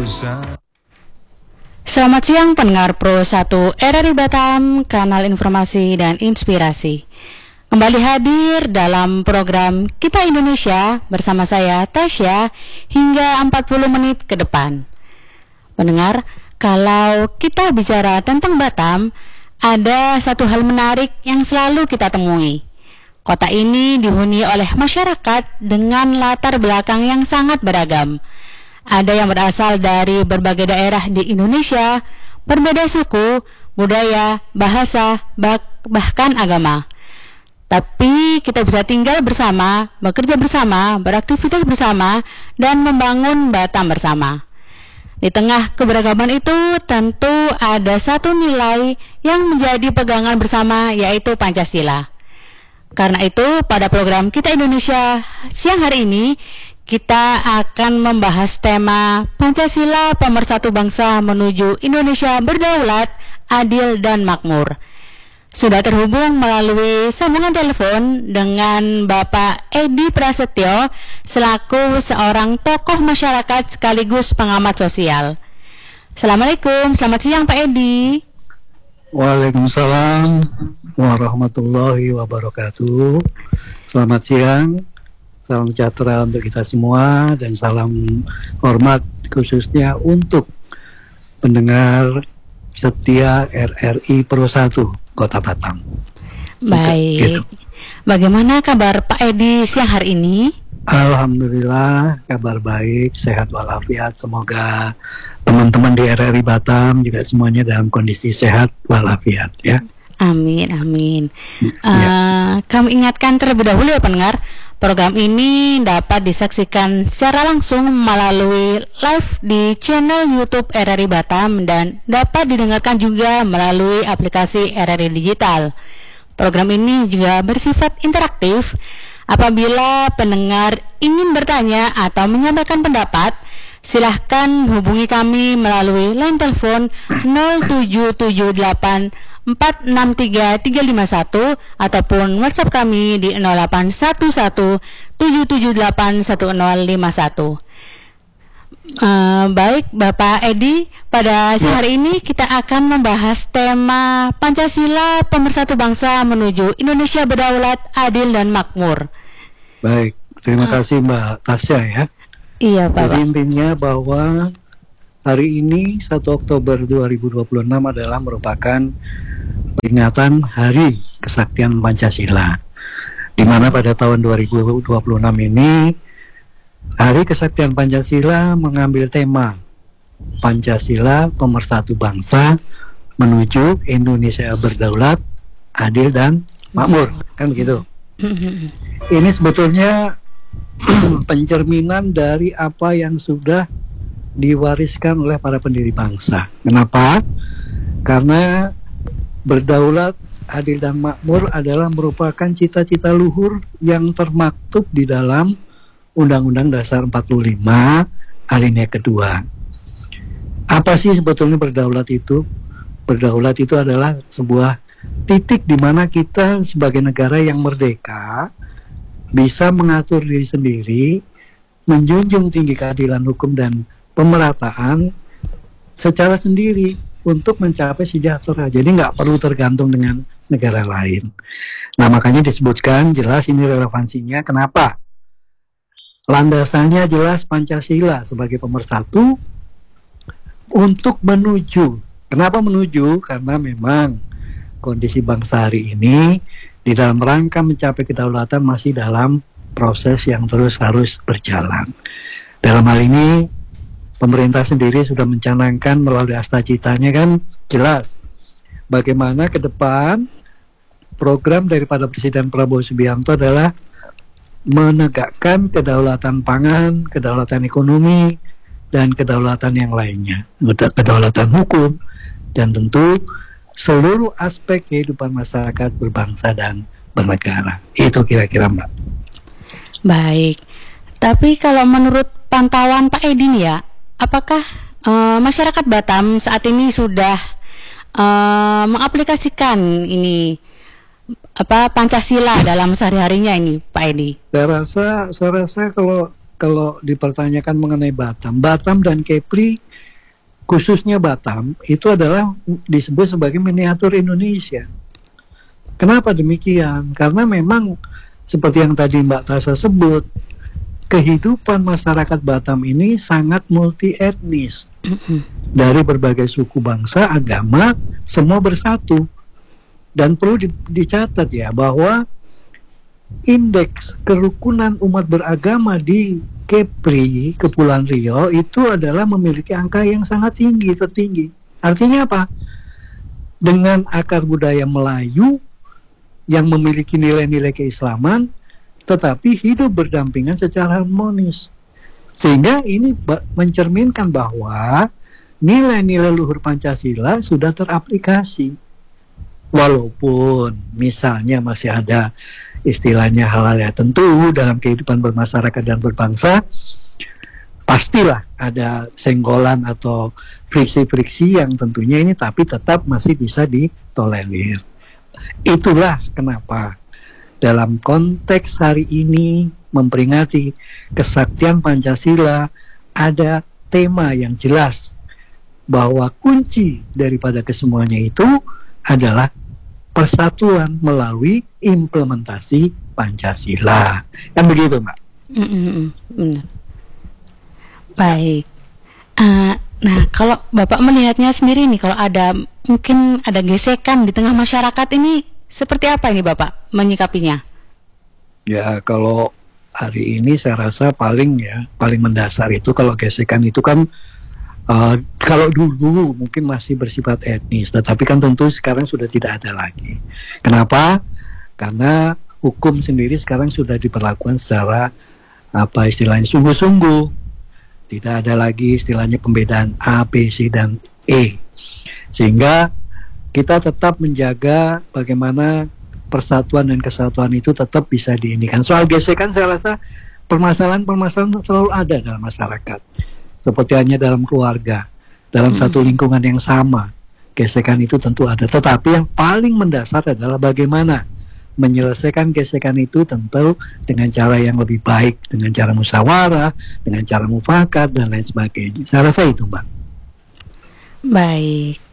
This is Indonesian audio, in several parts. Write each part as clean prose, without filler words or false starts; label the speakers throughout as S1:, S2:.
S1: Selamat siang pendengar Pro 1 RRI Batam, kanal informasi dan inspirasi. Kembali hadir dalam program Kita Indonesia bersama saya Tasya hingga 40 menit ke depan. Pendengar, kalau kita bicara tentang Batam, ada satu hal menarik yang selalu kita temui. Kota ini dihuni oleh masyarakat dengan latar belakang yang sangat beragam. Ada yang berasal dari berbagai daerah di Indonesia, berbeda suku, budaya, bahasa, bahkan agama. Tapi kita bisa tinggal bersama, bekerja bersama, beraktivitas bersama, dan membangun Batam bersama. Di tengah keberagaman itu tentu ada satu nilai yang menjadi pegangan bersama, yaitu Pancasila. Karena itu pada program Kita Indonesia siang hari ini, kita akan membahas tema Pancasila Pemersatu Bangsa menuju Indonesia Berdaulat, Adil, dan Makmur. Sudah terhubung melalui sambungan telepon dengan Bapak Edi Prasetyo selaku seorang tokoh masyarakat sekaligus pengamat sosial. Assalamualaikum, selamat siang Pak Edi.
S2: Waalaikumsalam warahmatullahi wabarakatuh. Selamat siang, salam sejahtera untuk kita semua dan salam hormat khususnya untuk pendengar setia RRI Pro 1 Kota Batam.
S1: Baik.
S2: Gitu.
S1: Bagaimana kabar Pak Edi siang hari ini?
S2: Alhamdulillah kabar baik, sehat walafiat. Semoga teman-teman di RRI Batam juga semuanya dalam kondisi sehat walafiat ya.
S1: Amin, amin. Kami ingatkan terlebih dahulu ya pendengar, program ini dapat disaksikan secara langsung melalui live di channel YouTube RRI Batam dan dapat didengarkan juga melalui aplikasi RRI Digital. Program ini juga bersifat interaktif. Apabila pendengar ingin bertanya atau menyampaikan pendapat, silahkan hubungi kami melalui line telepon 0778 463351 ataupun WhatsApp kami di 0811 778 1051. Baik Bapak Edi, pada siang hari ini kita akan membahas tema Pancasila Pemersatu Bangsa menuju Indonesia Berdaulat, Adil, dan Makmur.
S2: Baik, terima kasih Mbak Tasya ya.
S1: Iya Pak.
S2: Jadi intinya bahwa hari ini 1 Oktober 2026 adalah merupakan peringatan Hari Kesaktian Pancasila, di mana pada tahun 2026 ini Hari Kesaktian Pancasila mengambil tema Pancasila Pemersatu Bangsa menuju Indonesia Berdaulat, Adil, dan Makmur, kan begitu. Ini sebetulnya pencerminan dari apa yang sudah diwariskan oleh para pendiri bangsa. Kenapa? Karena berdaulat, adil, dan makmur adalah merupakan cita-cita luhur yang termaktub di dalam Undang-Undang Dasar 45 alinea kedua. Apa sih sebetulnya berdaulat itu? Berdaulat itu adalah sebuah titik di mana kita sebagai negara yang merdeka bisa mengatur diri sendiri, menjunjung tinggi keadilan hukum dan pemerataan secara sendiri untuk mencapai sejahtera. Jadi nggak perlu tergantung dengan negara lain. Nah makanya disebutkan jelas ini relevansinya. Kenapa? Landasannya jelas Pancasila sebagai pemersatu untuk menuju. Kenapa menuju? Karena memang kondisi bangsa hari ini di dalam rangka mencapai kedaulatan masih dalam proses yang terus harus berjalan. Dalam hal ini pemerintah sendiri sudah mencanangkan melalui Astacitanya kan jelas bagaimana ke depan program daripada Presiden Prabowo Subianto adalah menegakkan kedaulatan pangan, kedaulatan ekonomi, dan kedaulatan yang lainnya, kedaulatan hukum, dan tentu seluruh aspek kehidupan masyarakat berbangsa dan bernegara. Itu kira-kira Mbak.
S1: Baik, tapi kalau menurut pantauan Pak Edi nih ya, apakah masyarakat Batam saat ini sudah mengaplikasikan ini Pancasila dalam sehari-harinya ini Pak Edi?
S2: Saya rasa kalau dipertanyakan mengenai Batam dan Kepri khususnya Batam, itu adalah disebut sebagai miniatur Indonesia. Kenapa demikian? Karena memang seperti yang tadi Mbak Tasha sebut, kehidupan masyarakat Batam ini sangat multi etnis. Dari berbagai suku, bangsa, agama, semua bersatu. Dan perlu dicatat ya bahwa indeks kerukunan umat beragama di Kepri, Kepulauan Riau itu adalah memiliki angka yang sangat tinggi, tertinggi. Artinya apa? Dengan akar budaya Melayu yang memiliki nilai-nilai keislaman, tetapi hidup berdampingan secara harmonis. Sehingga ini mencerminkan bahwa nilai-nilai luhur Pancasila sudah teraplikasi. Walaupun misalnya masih ada istilahnya hal-hal ya tentu dalam kehidupan bermasyarakat dan berbangsa, pastilah ada senggolan atau friksi-friksi yang tentunya ini tapi tetap masih bisa ditolerir. Itulah kenapa dalam konteks hari ini memperingati kesaktian Pancasila ada tema yang jelas bahwa kunci daripada kesemuanya itu adalah persatuan melalui implementasi Pancasila. Kan begitu, Mbak?
S1: Benar. Baik. Nah, kalau Bapak melihatnya sendiri nih, kalau mungkin ada gesekan di tengah masyarakat ini, seperti apa ini Bapak menyikapinya?
S2: Ya, kalau hari ini saya rasa paling mendasar itu kalau gesekan itu kan kalau dulu mungkin masih bersifat etnis, tetapi kan tentu sekarang sudah tidak ada lagi. Kenapa? Karena hukum sendiri sekarang sudah diperlakukan secara istilahnya sungguh-sungguh. Tidak ada lagi istilahnya pembedaan A, B, C, dan E. Sehingga kita tetap menjaga bagaimana persatuan dan kesatuan itu tetap bisa diinikan. Soal gesekan saya rasa permasalahan-permasalahan selalu ada dalam masyarakat. Seperti hanya dalam keluarga, dalam satu lingkungan yang sama, gesekan itu tentu ada. Tetapi yang paling mendasar adalah bagaimana menyelesaikan gesekan itu tentu dengan cara yang lebih baik, dengan cara musyawarah, dengan cara mufakat, dan lain sebagainya. Saya rasa itu, Mbak.
S1: Baik.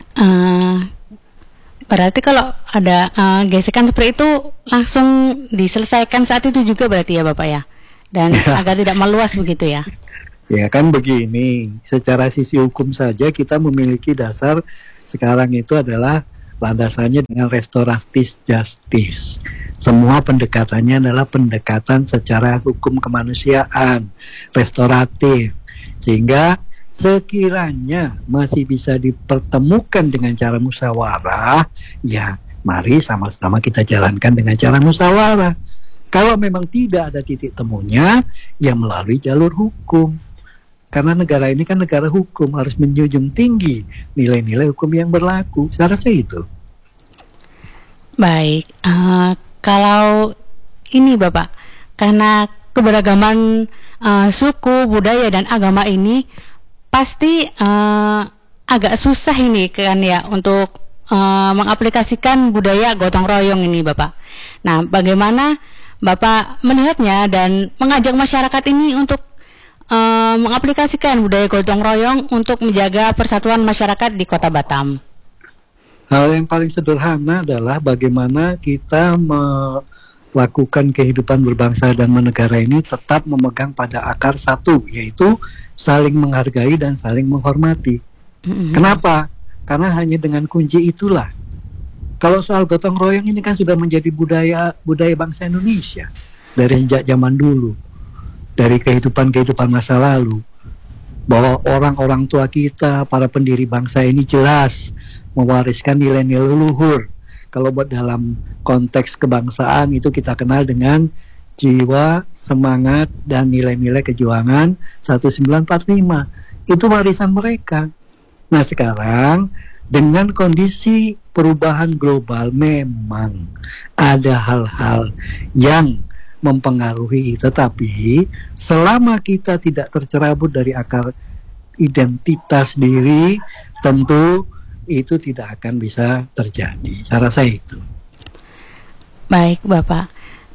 S1: Berarti kalau ada gesekan seperti itu langsung diselesaikan saat itu juga berarti ya Bapak ya? Dan agar tidak meluas begitu ya?
S2: Ya kan begini, secara sisi hukum saja kita memiliki dasar sekarang itu adalah landasannya dengan restoratif justice. Semua pendekatannya adalah pendekatan secara hukum kemanusiaan, restoratif. Sehingga sekiranya masih bisa dipertemukan dengan cara musyawarah, ya mari sama-sama kita jalankan dengan cara musyawarah. Kalau memang tidak ada titik temunya, ya melalui jalur hukum. Karena negara ini kan negara hukum, harus menjunjung tinggi nilai-nilai hukum yang berlaku. Saya rasa itu.
S1: Baik, kalau ini Bapak, karena keberagaman suku, budaya, dan agama ini pasti agak susah ini kan ya untuk mengaplikasikan budaya gotong royong ini Bapak. Nah, bagaimana Bapak melihatnya dan mengajak masyarakat ini untuk mengaplikasikan budaya gotong royong untuk menjaga persatuan masyarakat di Kota Batam?
S2: Hal yang paling sederhana adalah bagaimana kita melakukan kehidupan berbangsa dan bernegara ini tetap memegang pada akar satu, yaitu saling menghargai dan saling menghormati. Kenapa? Karena hanya dengan kunci itulah. Kalau soal gotong royong ini kan sudah menjadi budaya bangsa Indonesia dari sejak zaman dulu. Dari kehidupan masa lalu, bahwa orang-orang tua kita, para pendiri bangsa ini jelas mewariskan nilai-nilai luhur. Kalau buat dalam konteks kebangsaan itu kita kenal dengan jiwa, semangat, dan nilai-nilai kejuangan 1945. Itu warisan mereka. Nah sekarang dengan kondisi perubahan global memang ada hal-hal yang mempengaruhi, tetapi selama kita tidak tercerabut dari akar identitas diri, tentu itu tidak akan bisa terjadi. Saya rasa itu.
S1: Baik Bapak,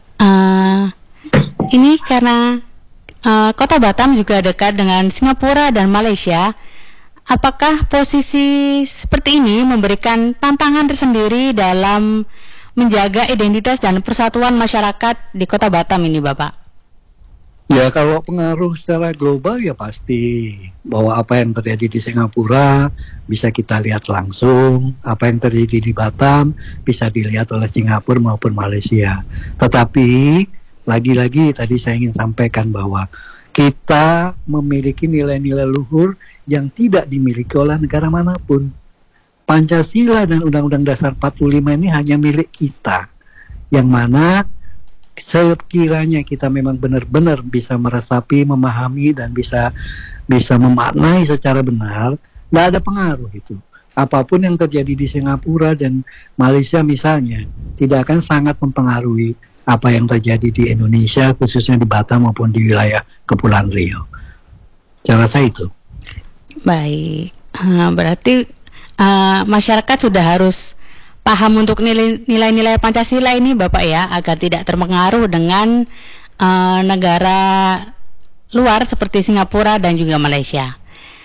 S1: ini karena Kota Batam juga dekat dengan Singapura dan Malaysia, Apakah posisi seperti ini memberikan tantangan tersendiri dalam menjaga identitas dan persatuan masyarakat di Kota Batam ini, Bapak?
S2: Ya, kalau pengaruh secara global ya pasti bahwa apa yang terjadi di Singapura bisa kita lihat langsung, apa yang terjadi di Batam bisa dilihat oleh Singapura maupun Malaysia. Tetapi lagi-lagi tadi saya ingin sampaikan bahwa kita memiliki nilai-nilai luhur yang tidak dimiliki oleh negara manapun. Pancasila dan Undang-Undang Dasar 45 ini hanya milik kita, yang mana sekiranya kita memang benar-benar bisa meresapi, memahami, dan bisa memaknai secara benar, nggak ada pengaruh itu. Apapun yang terjadi di Singapura dan Malaysia misalnya, tidak akan sangat mempengaruhi apa yang terjadi di Indonesia, khususnya di Batam maupun di wilayah Kepulauan Riau. Cara saya itu.
S1: Baik, berarti masyarakat sudah harus paham untuk nilai-nilai Pancasila ini, Bapak ya, agar tidak terpengaruh dengan negara luar seperti Singapura dan juga Malaysia.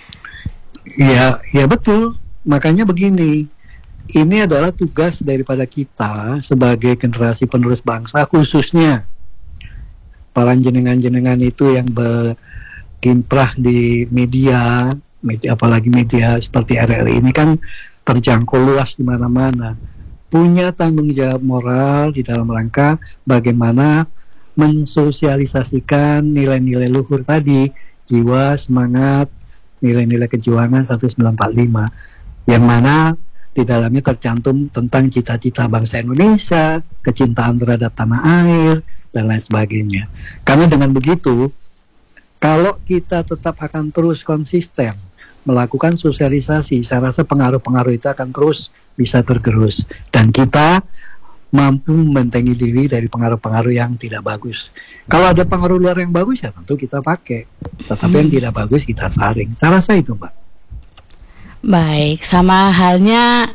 S2: Ya betul. Makanya begini, ini adalah tugas daripada kita sebagai generasi penerus bangsa, khususnya para jenengan-jenengan itu yang berkiprah di media, apalagi media seperti RRI ini kan terjangkau luas di mana-mana, punya tanggung jawab moral di dalam rangka bagaimana mensosialisasikan nilai-nilai luhur tadi, jiwa, semangat, nilai-nilai kejuangan 1945, yang mana di dalamnya tercantum tentang cita-cita bangsa Indonesia, kecintaan terhadap tanah air, dan lain sebagainya. Karena dengan begitu, kalau kita tetap akan terus konsisten melakukan sosialisasi, saya rasa pengaruh-pengaruh itu akan terus bisa tergerus, dan kita mampu membentengi diri dari pengaruh-pengaruh yang tidak bagus. Kalau ada pengaruh luar yang bagus, ya tentu kita pakai, tetapi yang tidak bagus kita saring. Saya rasa itu, Mbak.
S1: Baik, sama halnya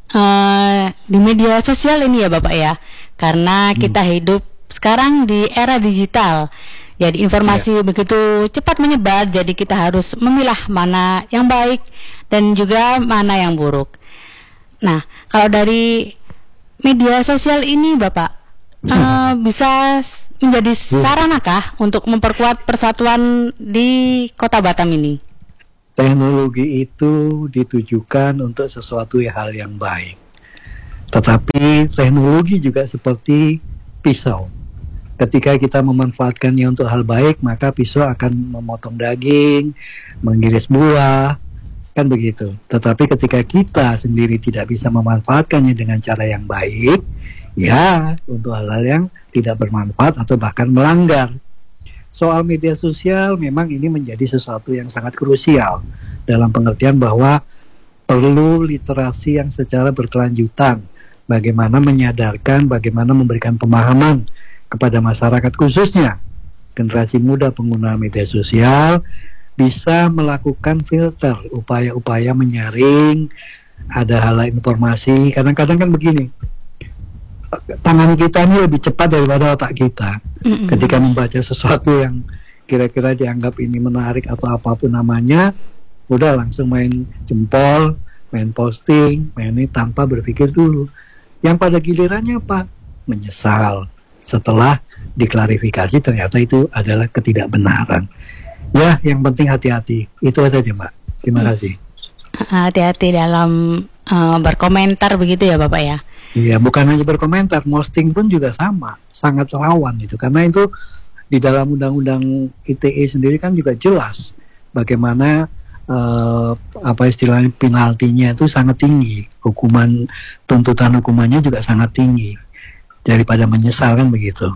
S1: di media sosial ini ya Bapak ya, karena kita hidup sekarang di era digital. Jadi informasi begitu cepat menyebar, jadi kita harus memilah mana yang baik dan juga mana yang buruk. Nah, kalau dari media sosial ini Bapak, bisa menjadi saranakah untuk memperkuat persatuan di Kota Batam ini?
S2: Teknologi itu ditujukan untuk sesuatu hal yang baik. Tetapi teknologi juga seperti pisau. Ketika kita memanfaatkannya untuk hal baik, maka pisau akan memotong daging, mengiris buah, kan begitu. Tetapi ketika kita sendiri tidak bisa memanfaatkannya dengan cara yang baik, ya untuk hal-hal yang tidak bermanfaat atau bahkan melanggar. Soal media sosial memang ini menjadi sesuatu yang sangat krusial dalam pengertian bahwa perlu literasi yang secara berkelanjutan, bagaimana menyadarkan, bagaimana memberikan pemahaman kepada masyarakat, khususnya generasi muda pengguna media sosial, bisa melakukan filter, upaya-upaya menyaring, ada hal informasi. Kadang-kadang kan begini, tangan kita ini lebih cepat daripada otak kita. Ketika membaca sesuatu yang kira-kira dianggap ini menarik atau apapun namanya, udah langsung main jempol, main posting, main ini tanpa berpikir dulu. Yang pada gilirannya apa? Menyesal setelah diklarifikasi ternyata itu adalah ketidakbenaran. Ya, yang penting hati-hati. Itu saja, Mbak. Terima kasih.
S1: Hati-hati dalam berkomentar begitu ya Bapak ya?
S2: Iya, bukan hanya berkomentar, posting pun juga sama, sangat rawan itu. Karena itu di dalam Undang-Undang ITE sendiri kan juga jelas bagaimana apa istilahnya penaltinya itu sangat tinggi, tuntutan hukumannya juga sangat tinggi daripada menyesal, kan begitu.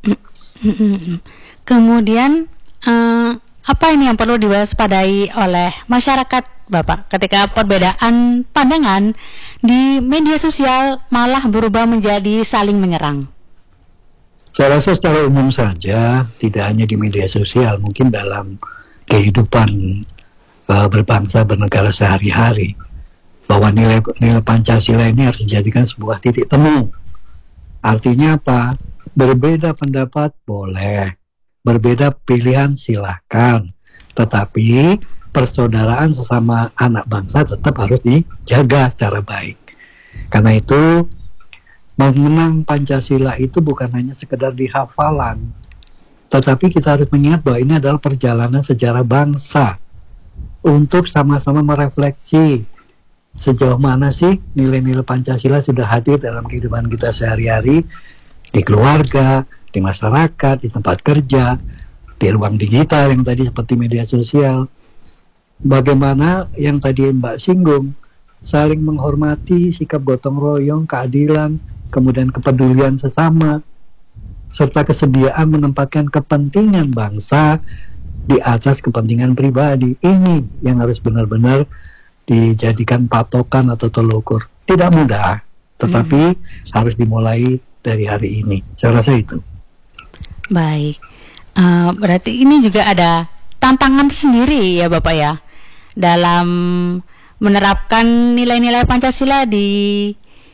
S1: Kemudian apa ini yang perlu diwaspadai oleh masyarakat Bapak ketika perbedaan pandangan di media sosial malah berubah menjadi saling menyerang?
S2: Saya rasa secara umum saja, tidak hanya di media sosial, mungkin dalam kehidupan berbangsa bernegara sehari-hari, bahwa nilai Pancasila ini harus dijadikan sebuah titik temu. Artinya apa? Berbeda pendapat boleh, berbeda pilihan silahkan, tetapi persaudaraan sesama anak bangsa tetap harus dijaga secara baik. Karena itu mengenang Pancasila itu bukan hanya sekedar dihafalan, tetapi kita harus mengingat bahwa ini adalah perjalanan sejarah bangsa untuk sama-sama merefleksi sejauh mana sih nilai-nilai Pancasila sudah hadir dalam kehidupan kita sehari-hari, di keluarga, di masyarakat, di tempat kerja, di ruang digital yang tadi seperti media sosial. Bagaimana yang tadi Mbak singgung, saling menghormati, sikap gotong royong, keadilan, kemudian kepedulian sesama, serta kesediaan menempatkan kepentingan bangsa di atas kepentingan pribadi. Ini yang harus benar-benar dijadikan patokan atau tolok ukur. Tidak mudah, tetapi harus dimulai dari hari ini. Saya rasa itu.
S1: Baik, berarti ini juga ada tantangan sendiri ya Bapak ya, dalam menerapkan nilai-nilai Pancasila di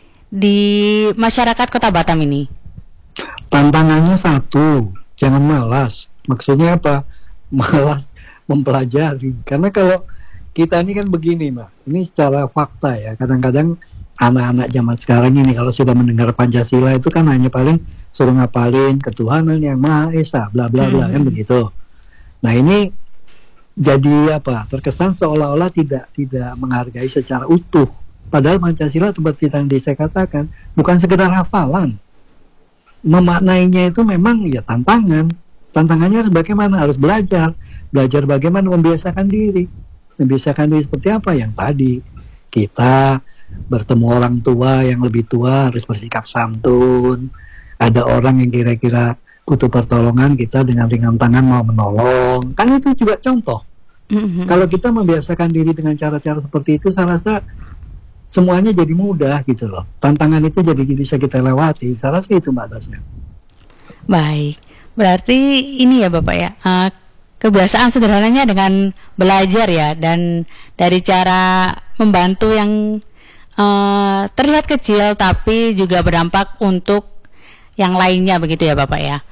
S1: masyarakat Kota Batam ini.
S2: Tantangannya satu, jangan malas. Maksudnya apa? Malas mempelajari. Karena kalau kita ini kan begini, Mbak, ini secara fakta ya, kadang-kadang anak-anak zaman sekarang ini kalau sudah mendengar Pancasila itu kan hanya paling suruh ngapalin ketuhanan yang Maha Esa, bla bla bla, kan begitu. Nah ini jadi apa? Terkesan seolah-olah tidak menghargai secara utuh. Padahal Pancasila seperti yang saya katakan bukan sekedar hafalan. Memaknainya itu memang ya tantangan. Tantangannya harus bagaimana? Harus belajar bagaimana membiasakan diri. Membiasakan diri seperti apa? Yang tadi kita bertemu orang tua yang lebih tua harus bersikap santun. Ada orang yang kira-kira butuh pertolongan, kita dengan ringan tangan mau menolong. Kan itu juga contoh. Kalau kita membiasakan diri dengan cara-cara seperti itu, saya rasa semuanya jadi mudah gitu loh. Tantangan itu jadi bisa kita lewati. Saya rasa itu Mbak Tasya.
S1: Baik, berarti ini ya Bapak ya, kebiasaan sederhananya dengan belajar ya, dan dari cara membantu yang terlihat kecil tapi juga berdampak untuk yang lainnya begitu ya Bapak ya.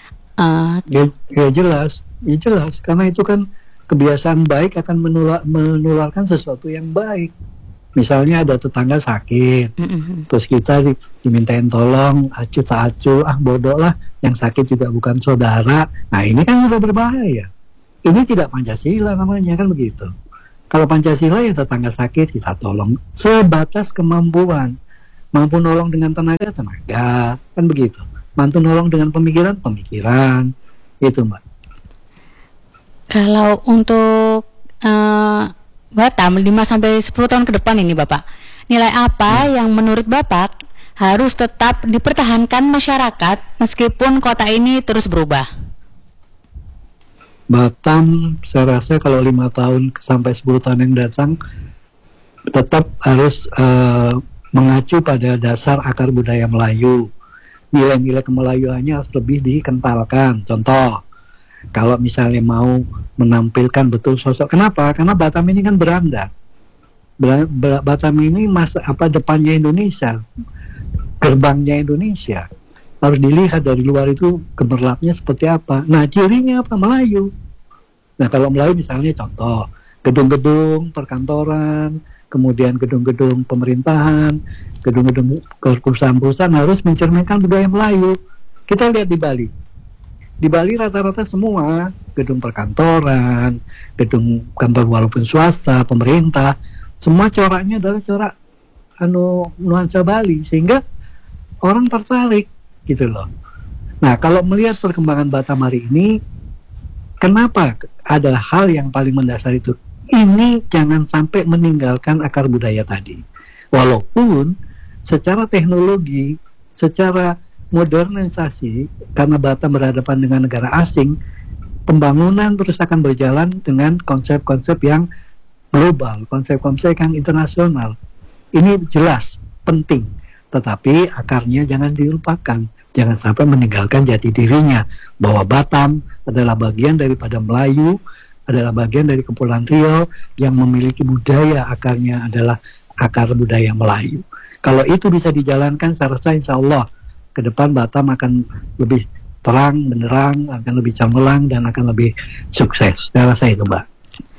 S2: Ya jelas karena itu kan kebiasaan baik akan menularkan sesuatu yang baik. Misalnya ada tetangga sakit, terus kita dimintain tolong, acuh tak acuh, bodoh lah, yang sakit juga bukan saudara. Nah ini kan udah berbahaya. Ini tidak Pancasila namanya, kan begitu. Kalau Pancasila ya tetangga sakit kita tolong sebatas kemampuan. Mampu nolong dengan tenaga, kan begitu. Mampu nolong dengan pemikiran, itu Mbak.
S1: Kalau untuk Batam 5-10 tahun ke depan ini Bapak, nilai apa yang menurut Bapak harus tetap dipertahankan masyarakat meskipun kota ini terus berubah?
S2: Batam saya rasa kalau 5 tahun sampai 10 tahun yang datang tetap harus mengacu pada dasar akar budaya Melayu. Nilai-nilai kemelayuannya harus lebih dikentalkan. Contoh, kalau misalnya mau menampilkan betul sosok, kenapa? Karena Batam ini kan beranda. Batam ini depannya Indonesia, gerbangnya Indonesia. Harus dilihat dari luar itu gemerlapnya seperti apa. Nah, cirinya apa? Melayu. Nah, kalau Melayu misalnya contoh, gedung-gedung perkantoran, kemudian gedung-gedung pemerintahan, gedung-gedung perusahaan-perusahaan harus mencerminkan budaya Melayu. Kita lihat di Bali. Di Bali rata-rata semua gedung perkantoran, gedung kantor walaupun swasta, pemerintah, semua coraknya adalah corak nuansa Bali, sehingga orang tertarik gitu loh. Nah, kalau melihat perkembangan Batam hari ini, kenapa ada hal yang paling mendasar itu? Ini jangan sampai meninggalkan akar budaya tadi. Walaupun secara teknologi, secara modernisasi, karena Batam berhadapan dengan negara asing, pembangunan terus akan berjalan dengan konsep-konsep yang global, konsep-konsep yang internasional. Ini jelas penting, tetapi akarnya jangan dilupakan. Jangan sampai meninggalkan jati dirinya, bahwa Batam adalah bagian daripada Melayu, adalah bagian dari Kepulauan Riau yang memiliki budaya, akarnya adalah akar budaya Melayu. Kalau itu bisa dijalankan, saya rasa insya Allah ke depan Batam akan lebih terang, benderang, akan lebih cemerlang, dan akan lebih sukses. Saya rasa itu Mbak.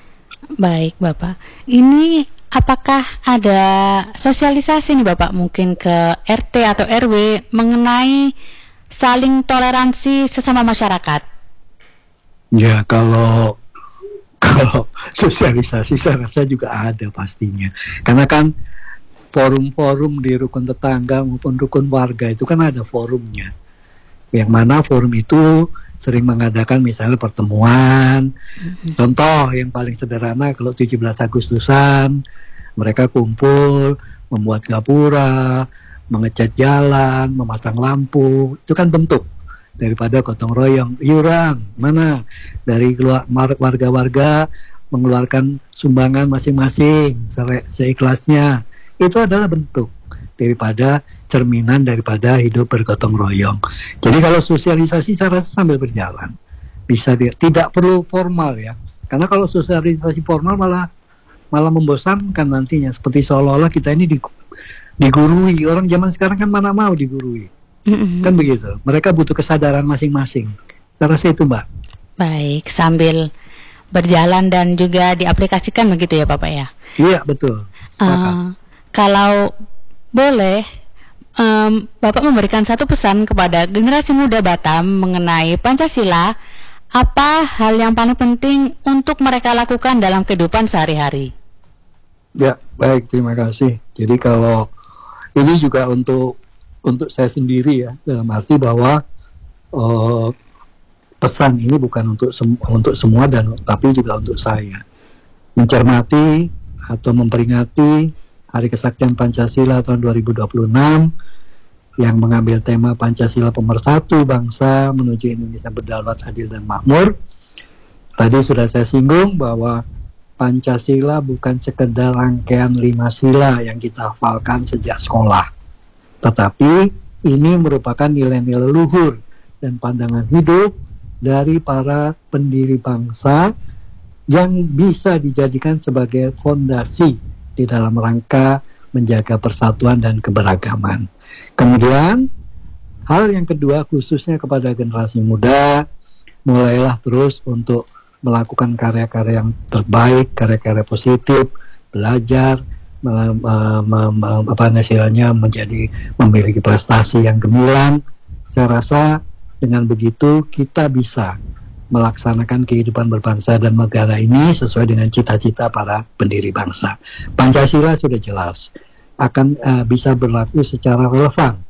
S1: Baik, Bapak. Ini apakah ada sosialisasi nih Bapak mungkin ke RT atau RW mengenai saling toleransi sesama masyarakat?
S2: Ya, kalau sosialisasi saya rasa juga ada pastinya. Karena kan forum-forum di rukun tetangga maupun rukun warga itu kan ada forumnya. Yang mana forum itu sering mengadakan misalnya pertemuan. Contoh yang paling sederhana kalau 17 Agustusan mereka kumpul, membuat gapura, mengecat jalan, memasang lampu. Itu kan bentuk daripada gotong royong. Iuran mana dari warga-warga mengeluarkan sumbangan masing-masing seikhlasnya. Itu adalah bentuk daripada cerminan daripada hidup bergotong royong. Jadi kalau sosialisasi saya rasa sambil berjalan bisa tidak perlu formal ya. Karena kalau sosialisasi formal malah membosankan nantinya, seperti seolah-olah kita ini digurui. Orang zaman sekarang kan mana mau digurui. Kan begitu. Mereka butuh kesadaran masing-masing. Saya rasa itu, Mbak.
S1: Baik, sambil berjalan dan juga diaplikasikan begitu ya Bapak ya?
S2: Iya, betul.
S1: Kalau boleh, Bapak memberikan satu pesan kepada generasi muda Batam mengenai Pancasila, apa hal yang paling penting untuk mereka lakukan dalam kehidupan sehari-hari?
S2: Ya, baik, terima kasih. Jadi kalau ini juga untuk saya sendiri ya, dalam arti bahwa pesan ini bukan untuk semua tapi juga untuk saya. Mencermati atau memperingati Hari Kesaktian Pancasila tahun 2026 yang mengambil tema Pancasila Pemersatu Bangsa menuju Indonesia Berdaulat, Adil dan Makmur. Tadi sudah saya singgung bahwa Pancasila bukan sekedar rangkaian 5 sila yang kita hafalkan sejak sekolah, tetapi ini merupakan nilai-nilai luhur dan pandangan hidup dari para pendiri bangsa yang bisa dijadikan sebagai fondasi di dalam rangka menjaga persatuan dan keberagaman. Kemudian, hal yang kedua khususnya kepada generasi muda, mulailah terus untuk melakukan karya-karya yang terbaik, karya-karya positif, belajar, memiliki prestasi yang gemilang. Saya rasa dengan begitu kita bisa melaksanakan kehidupan berbangsa dan negara ini sesuai dengan cita-cita para pendiri bangsa. Pancasila sudah jelas akan bisa berlaku secara relevan